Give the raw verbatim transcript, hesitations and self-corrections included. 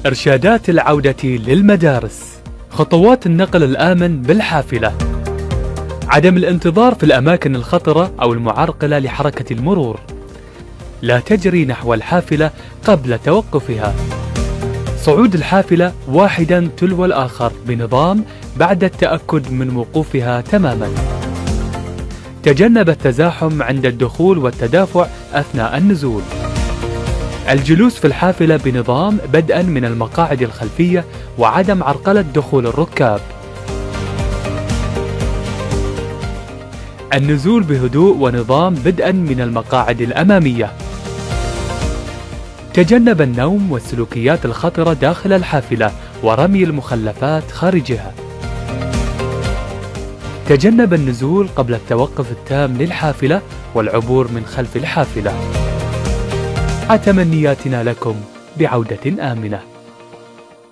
إرشادات العودة للمدارس. خطوات النقل الآمن بالحافلة: عدم الانتظار في الأماكن الخطرة أو المعرقلة لحركة المرور. لا تجري نحو الحافلة قبل توقفها. صعود الحافلة واحدا تلو الآخر بنظام بعد التأكد من وقوفها تماما. تجنب التزاحم عند الدخول والتدافع أثناء النزول. الجلوس في الحافلة بنظام بدءا من المقاعد الخلفية وعدم عرقلة دخول الركاب. النزول بهدوء ونظام بدءا من المقاعد الأمامية. تجنب النوم والسلوكيات الخطرة داخل الحافلة ورمي المخلفات خارجها. تجنب النزول قبل التوقف التام للحافلة والعبور من خلف الحافلة. تمنياتنا لكم بعودة آمنة.